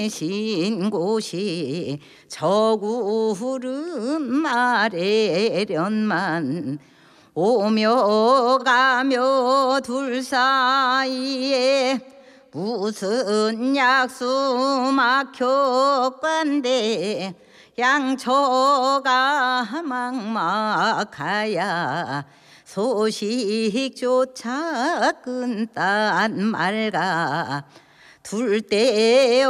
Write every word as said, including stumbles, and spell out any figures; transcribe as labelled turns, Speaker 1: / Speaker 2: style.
Speaker 1: 신곳이 저구름 마래련만 오며 가며 둘 사이에 무슨 약수 막혔건데 양처가 막막하야 소식조차 끈단 말가 둘 때